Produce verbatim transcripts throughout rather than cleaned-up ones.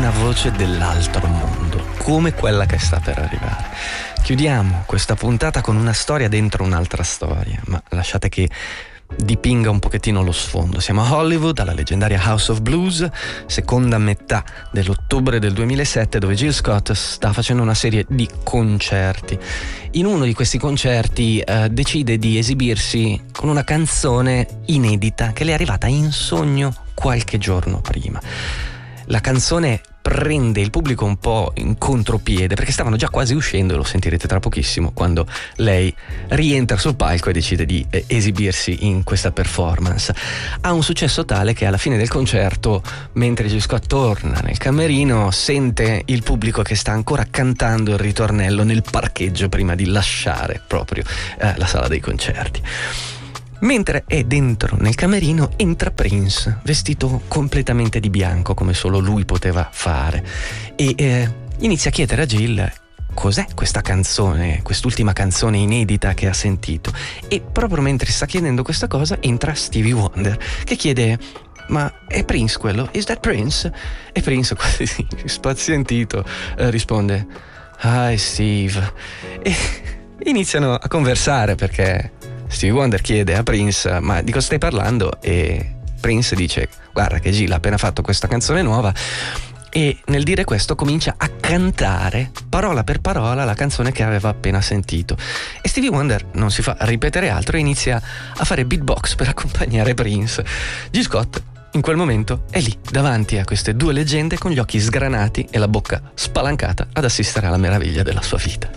una voce dell'altro mondo, come quella che sta per arrivare. Chiudiamo questa puntata con una storia dentro un'altra storia, ma lasciate che dipinga un pochettino lo sfondo. Siamo a Hollywood, alla leggendaria House of Blues, seconda metà dell'ottobre del duemilasette, dove Jill Scott sta facendo una serie di concerti. In uno di questi concerti eh, decide di esibirsi con una canzone inedita che le è arrivata in sogno qualche giorno prima. La canzone prende il pubblico un po' in contropiede, perché stavano già quasi uscendo, e lo sentirete tra pochissimo, quando lei rientra sul palco e decide di eh, esibirsi in questa performance. Ha un successo tale che alla fine del concerto, mentre Jill Scott torna nel camerino, sente il pubblico che sta ancora cantando il ritornello nel parcheggio prima di lasciare proprio eh, la sala dei concerti. Mentre è dentro nel camerino, entra Prince, vestito completamente di bianco, come solo lui poteva fare, e eh, inizia a chiedere a Jill cos'è questa canzone, quest'ultima canzone inedita che ha sentito. E proprio mentre sta chiedendo questa cosa, entra Stevie Wonder, che chiede: ma è Prince quello? Is that Prince? E Prince, quasi spazientito, eh, risponde: hi Steve. E iniziano a conversare, perché Stevie Wonder chiede a Prince: ma di cosa stai parlando? E Prince dice: guarda che Jill ha appena fatto questa canzone nuova. E nel dire questo comincia a cantare parola per parola la canzone che aveva appena sentito. E Stevie Wonder non si fa ripetere altro e inizia a fare beatbox per accompagnare Prince. Jill Scott in quel momento è lì davanti a queste due leggende, con gli occhi sgranati e la bocca spalancata, ad assistere alla meraviglia della sua vita.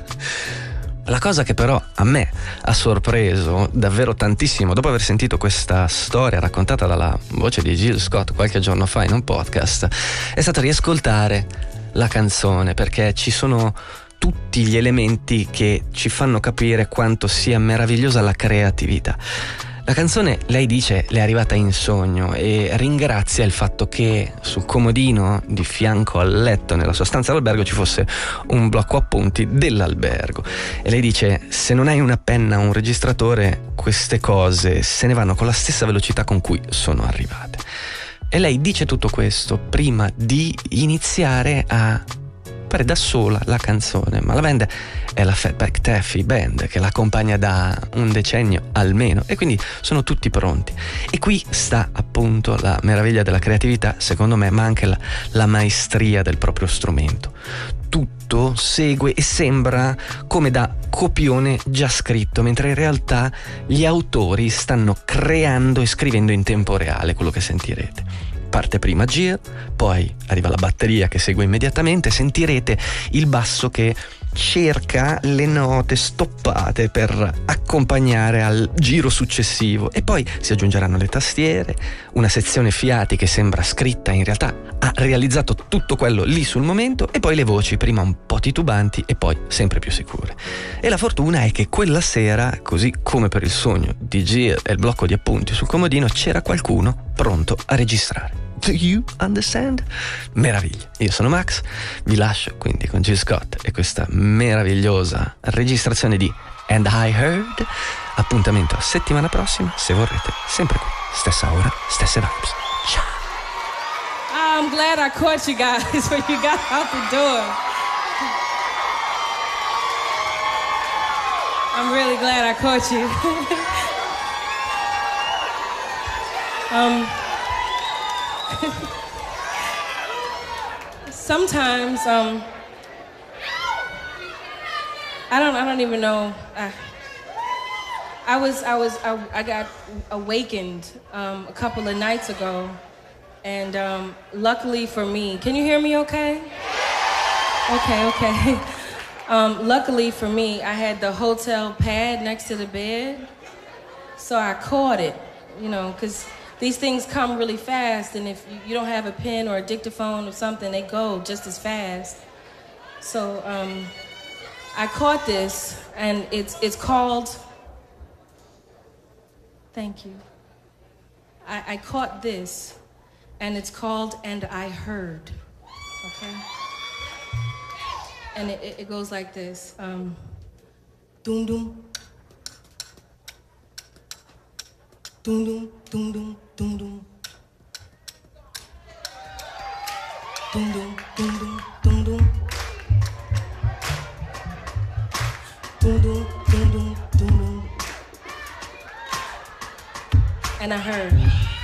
La cosa che però a me ha sorpreso davvero tantissimo, dopo aver sentito questa storia raccontata dalla voce di Jill Scott qualche giorno fa in un podcast, è stato riascoltare la canzone, perché ci sono tutti gli elementi che ci fanno capire quanto sia meravigliosa la creatività. La canzone, lei dice, le è arrivata in sogno e ringrazia il fatto che sul comodino di fianco al letto nella sua stanza d'albergo ci fosse un blocco appunti dell'albergo. E lei dice: se non hai una penna o un registratore, queste cose se ne vanno con la stessa velocità con cui sono arrivate. E lei dice tutto questo prima di iniziare a fare da sola la canzone, ma la band è la Fatback Taffy Band, che l'accompagna da un decennio almeno, e quindi sono tutti pronti. E qui sta appunto la meraviglia della creatività, secondo me, ma anche la, la maestria del proprio strumento. Tutto segue e sembra come da copione già scritto, mentre in realtà gli autori stanno creando e scrivendo in tempo reale quello che sentirete. Parte prima Jill, poi arriva la batteria che segue immediatamente, sentirete il basso che cerca le note stoppate per accompagnare al giro successivo, e poi si aggiungeranno le tastiere, una sezione fiati che sembra scritta, in realtà ha realizzato tutto quello lì sul momento, e poi le voci, prima un po' titubanti e poi sempre più sicure. E la fortuna è che quella sera, così come per il sogno di Jill e il blocco di appunti sul comodino, c'era qualcuno pronto a registrare. Do you understand? Meraviglia. Io sono Max, vi lascio quindi con Jill Scott e questa meravigliosa registrazione di And I Heard. Appuntamento a settimana prossima, se vorrete, sempre qui, stessa ora, stesse vibes. Ciao. I'm glad I caught you guys when you got out the door. I'm really glad I caught you. um Sometimes, um, I don't, I don't even know. I, I was, I was, I, I got awakened um, a couple of nights ago, and um, luckily for me, can you hear me? Okay. Okay, okay. Um, luckily for me, I had the hotel pad next to the bed, so I caught it. You know, because these things come really fast, and if you don't have a pen or a dictaphone or something, they go just as fast. So um, I caught this, and it's it's called. Thank you. I, I caught this, and it's called And I Heard. Okay. And it, it goes like this. Um, doom doom. Doom doom doom doom doom doom. Doom doom doom doom doom doom. Doom doom doom doom doom doom. And I heard